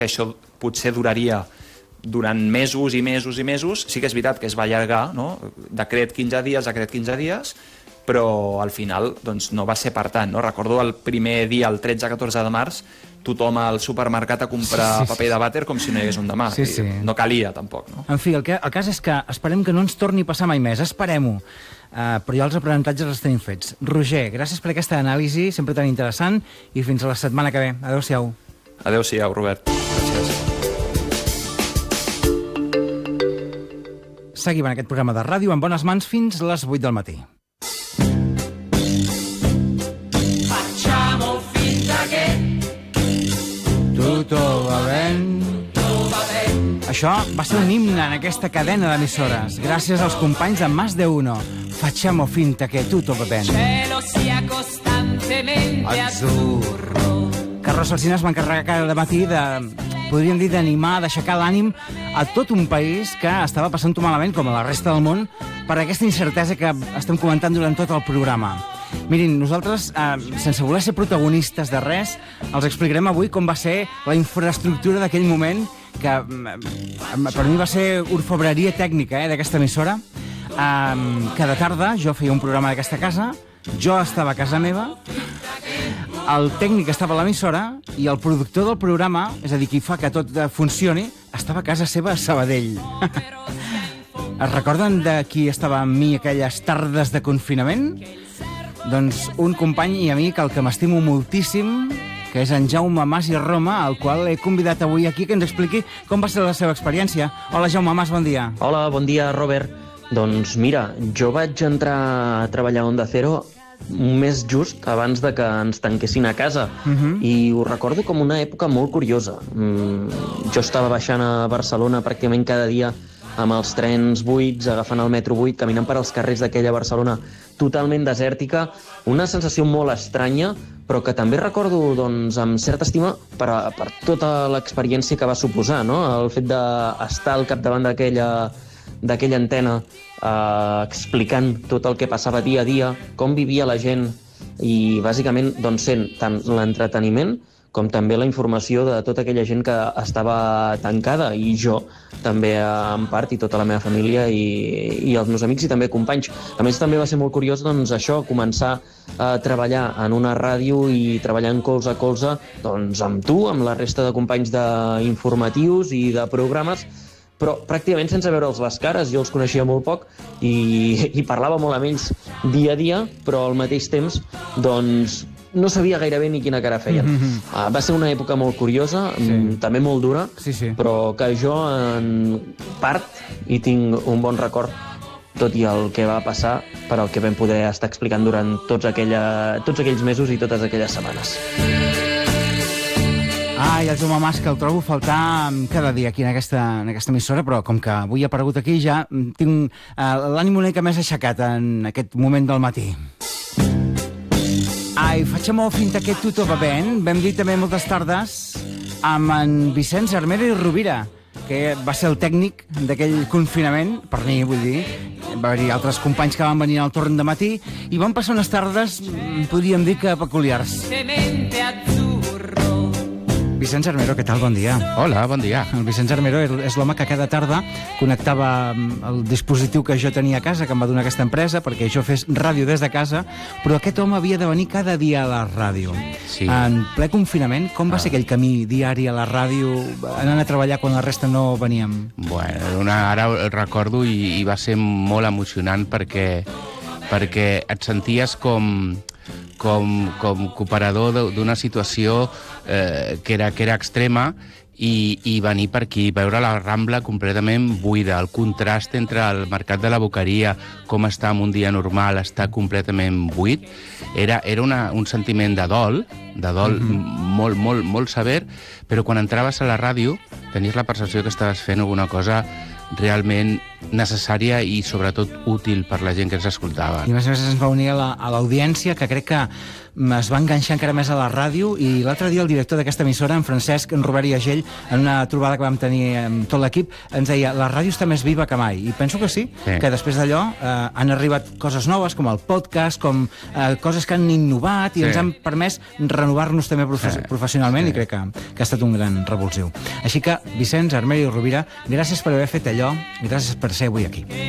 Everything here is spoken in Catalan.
que això potser duraria durant mesos i mesos i mesos. Sí que és veritat que es va allargar, no? Decret 15 dies, però al final doncs, no va ser per tant. No? Recordo el primer dia, el 13-14 de març, tothom al supermercat a comprar paper de vàter com si no hi hagués un demà. No calia, tampoc. No? En fi, el cas és que esperem que no ens torni a passar mai més. Esperem-ho. Però ja els aprenentatges els tenim fets. Roger, gràcies per aquesta anàlisi, sempre tan interessant, i fins a la setmana que ve. Adéu-siau. Adéu-siau, Robert. Gràcies. Seguim en aquest programa de ràdio en bones mans fins les 8 del matí. Facciamo finta che tutto va ben. Això va ser un himne en aquesta cadena d'emissores. Gràcies als companys de Más de Uno. Facciamo finta che tutto va ben. cielo sia costantemente azzurro. Carlos Alsina es va encarregar cada matí de, podríem dir, d'animar, d'aixecar l'ànim a tot un país que estava passant-ho malament, com a la resta del món, per aquesta incertesa que estem comentant durant tot el programa. Mirin, nosaltres, sense voler ser protagonistes de res, els explicarem avui com va ser la infraestructura d'aquell moment, que per mi va ser orfebreria tècnica d'aquesta emissora. Cada tarda jo feia un programa d'aquesta casa, jo estava a casa meva, el tècnic estava a l'emissora i el productor del programa, és a dir, qui fa que tot funcioni, estava a casa seva a Sabadell. Es recorden de qui estava amb mi aquelles tardes de confinament? Doncs un company i amic al que m'estimo moltíssim, que és en Jaume Mas i Roma, al qual he convidat avui aquí que ens expliqui com va ser la seva experiència. Hola, Jaume Mas, bon dia. Hola, bon dia, Robert. Doncs mira, jo vaig entrar a treballar a Onda Cero un mes just abans de que ens tanquessin a casa i ho recordo com una època molt curiosa. Jo estava baixant a Barcelona pràcticament cada dia amb els trens buits, agafant el metro buit, caminant per als carrers d'aquella Barcelona totalment desèrtica, una sensació molt estranya, però que també recordo doncs, amb certa estima per tota l'experiència que va suposar, no? El fet d'estar al capdavant d'aquella antena explicant tot el que passava dia a dia, com vivia la gent i bàsicament doncs, sent tant l'entreteniment com també la informació de tota aquella gent que estava tancada, i jo també en part, i tota la meva família i els meus amics i també companys. A més, també va ser molt curiós doncs, això, començar a treballar en una ràdio i treballant colze a colze doncs, amb tu, amb la resta de companys d'informatius i de programes, però pràcticament sense veure'ls les cares. Jo els coneixia molt poc i parlava molt amb ells dia a dia, però al mateix temps doncs, no sabia gairebé ni quina cara feien. Va ser una època molt curiosa, també molt dura, però que jo en part hi tinc un bon record, tot i el que va passar, per al que vam poder estar explicant durant tots aquells mesos i totes aquelles setmanes. I el Jaume Mas, que el trobo faltar cada dia aquí en aquesta emissora, però com que avui ha aparegut aquí ja tinc l'ànim una mica més aixecat en aquest moment del matí. Facciamo finta che tutto va ben. Vam dir també moltes tardes amb en Vicenç Armero i Rovira, que va ser el tècnic d'aquell confinament, per mi, vull dir. Va haver-hi altres companys que van venir al torn de matí i van passar unes tardes, podríem dir que peculiars. Vicenç Armero, què tal? Bon dia. Hola, bon dia. El Vicenç Armero és l'home que cada tarda connectava el dispositiu que jo tenia a casa, que em va donar aquesta empresa, perquè jo fes ràdio des de casa, però aquest home havia de venir cada dia a la ràdio. Sí. En ple confinament, com va ser aquell camí diari a la ràdio, anant a treballar quan la resta no veníem? Bueno, ara el recordo i va ser molt emocionant perquè et senties com cooperador d'una situació que era extrema i venir per aquí, veure la Rambla completament buida, el contrast entre el mercat de la Boqueria, com està en un dia normal, està completament buit, era un sentiment de dol molt, molt, molt sever, però quan entraves a la ràdio tenies la percepció que estaves fent alguna cosa realment necessària i sobretot útil per la gent que ens escoltava. I a més ens va unir a l'audiència, que crec que es va enganxar encara més a la ràdio, i l'altre dia el director d'aquesta emissora, en Francesc Robert i Agell, en una trobada que vam tenir amb tot l'equip, ens deia, la ràdio està més viva que mai, i penso que sí, que després d'allò han arribat coses noves, com el podcast, com coses que han innovat i ens han permès renovar-nos també professionalment, i crec que ha estat un gran revulsiu. Així que, Vicenç, Armero i Rovira, gràcies per haver fet allò i gràcies per ser avui aquí.